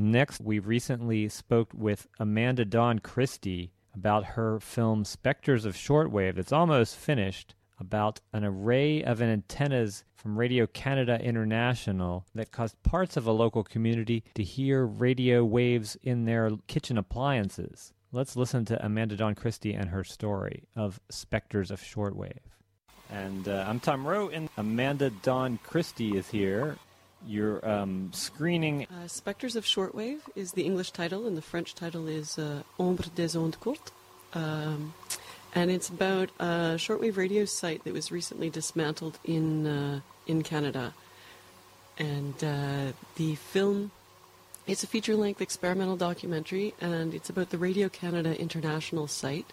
Next, we recently spoke with Amanda Dawn Christie about her film Spectres of Shortwave that's almost finished, about an array of antennas from Radio-Canada International that caused parts of a local community to hear radio waves in their kitchen appliances. Let's listen to Amanda Dawn Christie and her story of Spectres of Shortwave. And I'm Tom Rowe, and Amanda Dawn Christie is here. You're screening... Spectres of Shortwave is the English title, and the French title is Ombre des ondes courtes. And it's about a shortwave radio site that was recently dismantled in Canada. And the film, it's a feature-length experimental documentary, and it's about the Radio-Canada International site.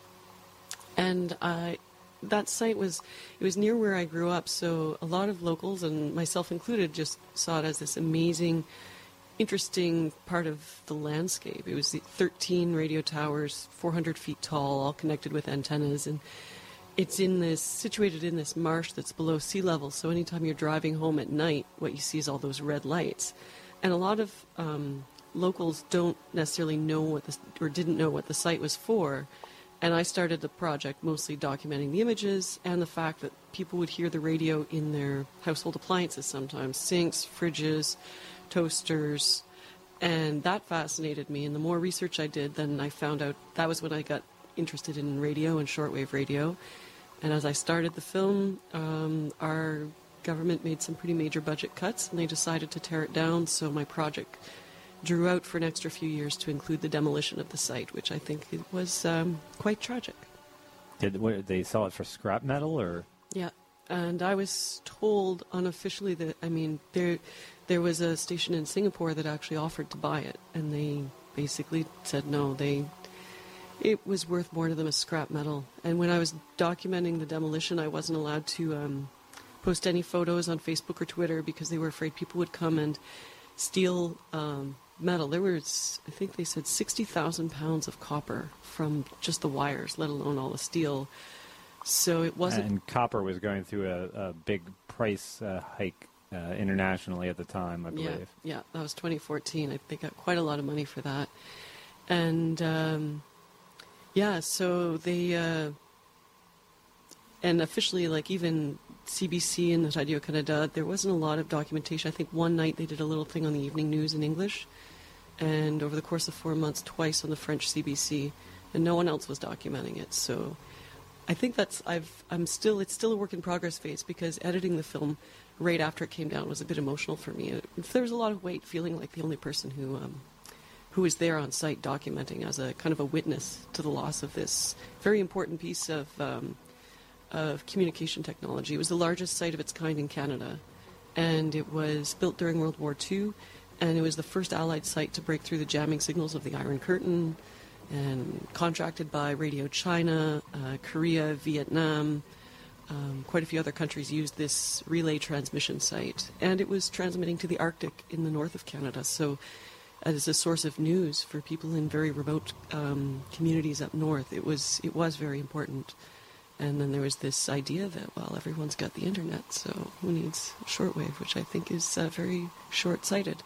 And that site was near where I grew up, so a lot of locals, and myself included, just saw it as this amazing, interesting part of the landscape. It was 13 radio towers, 400 feet tall, all connected with antennas, and it's situated in this marsh that's below sea level, so anytime you're driving home at night, what you see is all those red lights. And a lot of locals don't necessarily know didn't know what the site was for, and I started the project mostly documenting the images and the fact that people would hear the radio in their household appliances sometimes, sinks, fridges, toasters, and that fascinated me. And the more research I did, then I found out that was when I got interested in radio and shortwave radio. And as I started the film, our government made some pretty major budget cuts, and they decided to tear it down, so my project drew out for an extra few years to include the demolition of the site, which I think it was quite tragic. Did they sell it for scrap metal, or...? Yeah, and I was told unofficially that, there was a station in Singapore that actually offered to buy it, and they basically said no, it was worth more to them as scrap metal. And when I was documenting the demolition, I wasn't allowed to post any photos on Facebook or Twitter because they were afraid people would come and steal metal. There was, I think they said, 60,000 pounds of copper from just the wires, let alone all the steel. So it wasn't... And copper was going through a big price hike internationally at the time, I believe. Yeah, that was 2014. They got quite a lot of money for that. And, so they... and officially, even CBC and the Radio-Canada, there wasn't a lot of documentation. I think one night they did a little thing on the evening news in English, and over the course of 4 months, twice on the French CBC, and no one else was documenting it. So I think it's still a work in progress phase, because editing the film right after it came down was a bit emotional for me. There was a lot of weight, feeling like the only person who was there on site documenting as a kind of a witness to the loss of this very important piece of communication technology. It was the largest site of its kind in Canada, and it was built during World War II, and it was the first Allied site to break through the jamming signals of the Iron Curtain, and contracted by Radio China, Korea, Vietnam. Quite a few other countries used this relay transmission site, and it was transmitting to the Arctic in the north of Canada, so as a source of news for people in very remote communities up north. It was very important. And then there was this idea that, everyone's got the internet, so who needs shortwave, which I think is very short-sighted.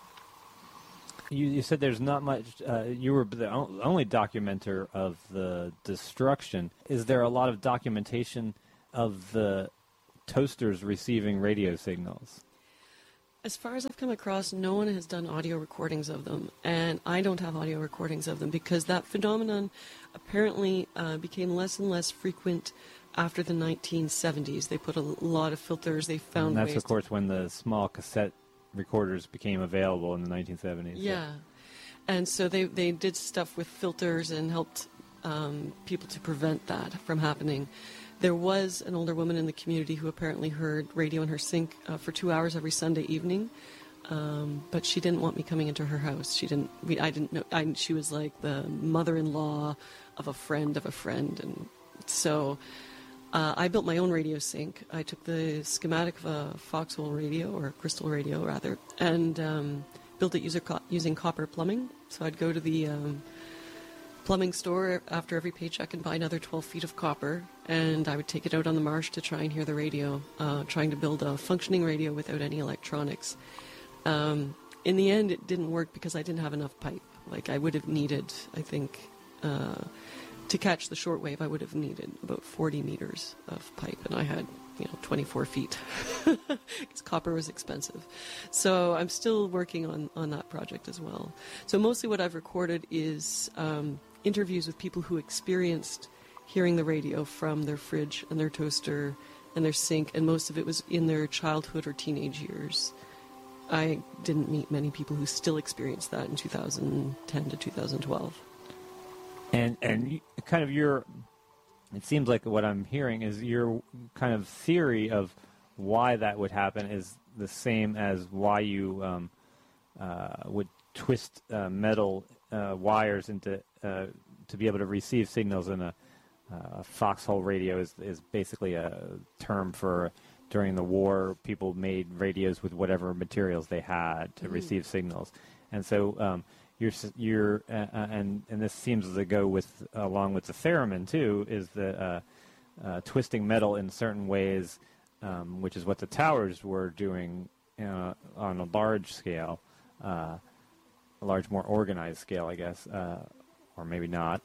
You said there's not much, you were the only documenter of the destruction. Is there a lot of documentation of the toasters receiving radio signals? As far as I've come across, no one has done audio recordings of them, and I don't have audio recordings of them because that phenomenon apparently became less and less frequent after the 1970s. They put a lot of filters. They found ways. And that's, of course, when the small cassette recorders became available in the 1970s. Yeah. And so they did stuff with filters and helped people to prevent that from happening. There was an older woman in the community who apparently heard radio in her sink for 2 hours every Sunday evening, but she didn't want me coming into her house. I didn't know. She was like the mother-in-law of a friend, and so I built my own radio sink. I took the schematic of a Foxhole radio, or Crystal radio rather, and built it using copper plumbing. So I'd go to the plumbing store after every paycheck and buy another 12 feet of copper, and I would take it out on the marsh to try and hear the radio, trying to build a functioning radio without any electronics. in the end, it didn't work because I didn't have enough pipe. Like, I would have needed, I think, to catch the shortwave, I would have needed about 40 meters of pipe, and I had, 24 feet, because copper was expensive. So I'm still working on that project as well. So mostly what I've recorded is interviews with people who experienced hearing the radio from their fridge and their toaster and their sink, and most of it was in their childhood or teenage years. I didn't meet many people who still experienced that in 2010 to 2012. And kind of it seems like what I'm hearing is your kind of theory of why that would happen is the same as why you would twist metal wires into to be able to receive signals in a foxhole radio is basically a term for during the war people made radios with whatever materials they had to receive signals, and so you're and this seems to go along with the theremin too, is the twisting metal in certain ways, which is what the towers were doing on a large scale, a large, more organized scale, I guess, or maybe not,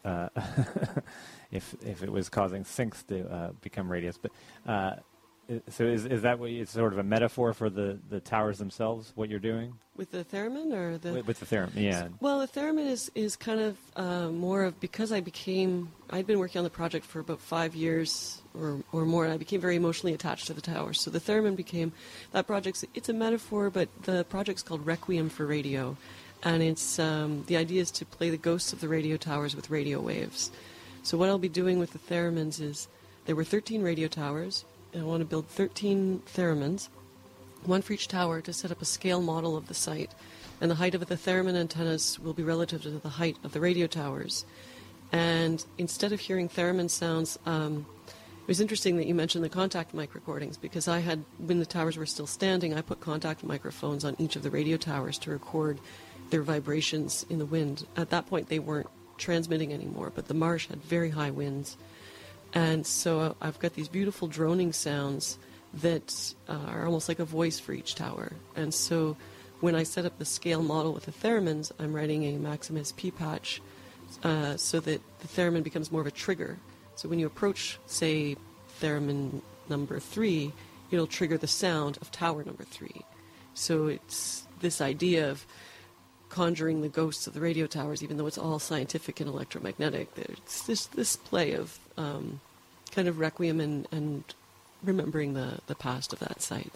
if it was causing sinks to become radios. But so is that what it's sort of a metaphor for the towers themselves, what you're doing? With the theremin or the... With the theremin, yeah. Well, the theremin is kind of more of, because I'd been working on the project for about 5 years or more, and I became very emotionally attached to the towers. So the theremin became, that project's, it's a metaphor, but the project's called Requiem for Radio. And it's, the idea is to play the ghosts of the radio towers with radio waves. So what I'll be doing with the theremins is, there were 13 radio towers, and I want to build 13 theremins, one for each tower, to set up a scale model of the site. And the height of the theremin antennas will be relative to the height of the radio towers. And instead of hearing theremin sounds, it was interesting that you mentioned the contact mic recordings, because when the towers were still standing, I put contact microphones on each of the radio towers to record their vibrations in the wind. At that point, they weren't transmitting anymore, but the marsh had very high winds. And so I've got these beautiful droning sounds that are almost like a voice for each tower. And so when I set up the scale model with the theremins, I'm writing a Maximus P-patch so that the theremin becomes more of a trigger. So when you approach, say, theremin number 3, it'll trigger the sound of tower number 3. So it's this idea of conjuring the ghosts of the radio towers, even though it's all scientific and electromagnetic. There's this play of kind of requiem and remembering the past of that site.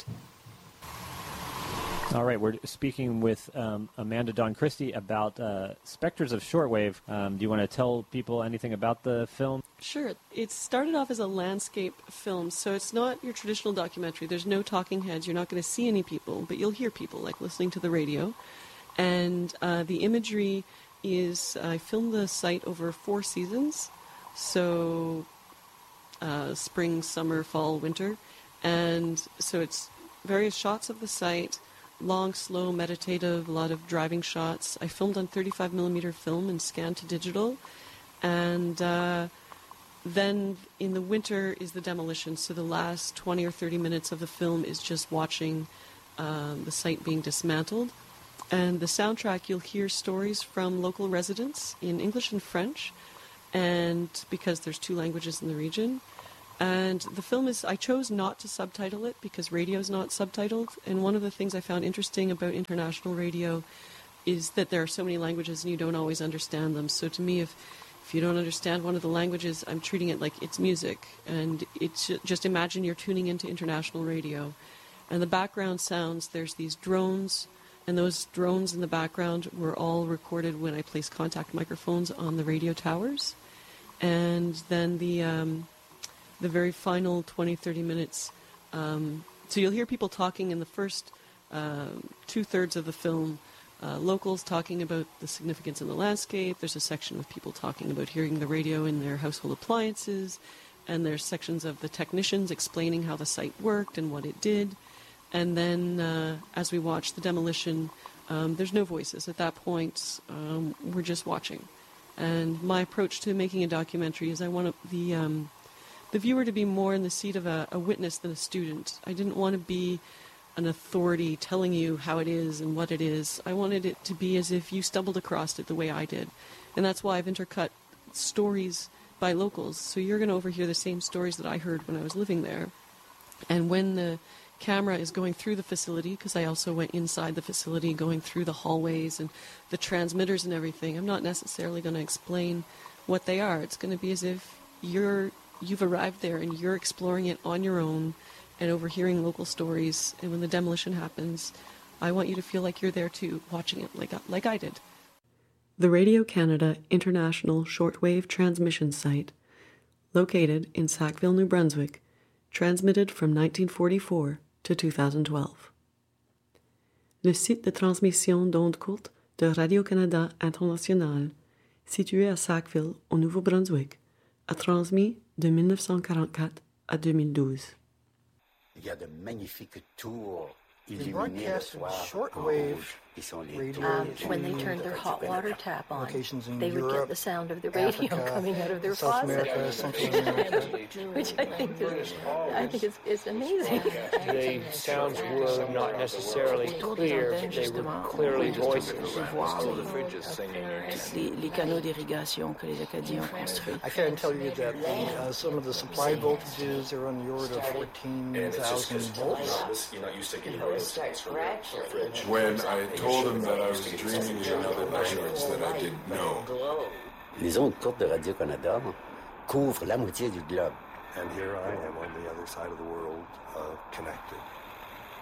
All right, we're speaking with Amanda Dawn Christie about Spectres of Shortwave. Do you want to tell people anything about the film? Sure. It started off as a landscape film, so it's not your traditional documentary. There's no talking heads. You're not going to see any people, but you'll hear people, like listening to the radio. And the imagery is, I filmed the site over 4 seasons, so spring, summer, fall, winter. And so it's various shots of the site, long, slow, meditative, a lot of driving shots. I filmed on 35mm film and scanned to digital. And then in the winter is the demolition. So the last 20 or 30 minutes of the film is just watching the site being dismantled. And the soundtrack, you'll hear stories from local residents in English and French, and because there's 2 languages in the region. And the film I chose not to subtitle it because radio is not subtitled. And one of the things I found interesting about international radio is that there are so many languages and you don't always understand them. So to me, if you don't understand one of the languages, I'm treating it like it's music. And it's just imagine you're tuning into international radio. And the background sounds, there's these drones, and those drones in the background were all recorded when I placed contact microphones on the radio towers. And then the very final 20, 30 minutes, so you'll hear people talking in the first 2/3 of the film, locals talking about the significance in the landscape. There's a section of people talking about hearing the radio in their household appliances, and there's sections of the technicians explaining how the site worked and what it did. And then as we watch the demolition, there's no voices. At that point, we're just watching. And my approach to making a documentary is I want the viewer to be more in the seat of a witness than a student. I didn't want to be an authority telling you how it is and what it is. I wanted it to be as if you stumbled across it the way I did. And that's why I've intercut stories by locals. So you're going to overhear the same stories that I heard when I was living there. And when the camera is going through the facility, because I also went inside the facility, going through the hallways and the transmitters and everything, I'm not necessarily going to explain what they are. It's going to be as if you've arrived there and you're exploring it on your own and overhearing local stories. And when the demolition happens, I want you to feel like you're there too, watching it like I did. The Radio-Canada International Shortwave Transmission Site, located in Sackville, New Brunswick, transmitted from 1944 to 2012. Le site de transmission d'ondes courtes de Radio-Canada International, situé à Sackville, au Nouveau-Brunswick, a transmis de 1944 à 2012. Il y a de magnifiques tours They broadcast shortwave radio when they turned their hot water tap on, they Europe, would get the sound of the radio Africa, coming out of their South faucet, America, Central America. which I think is amazing. The sounds were not necessarily clear, but they were clearly voices. Les canaux d'irrigation que les Acadiens ont construits. I can tell you that some of the supply voltages are on the order of 14,000 volts. You're not used to getting those texts from the fridge. When I told him that I was dreaming in another language that I didn't know. Les ondes courtes de Radio-Canada couvrent la moitié du globe. And here I am on the other side of the world, connected.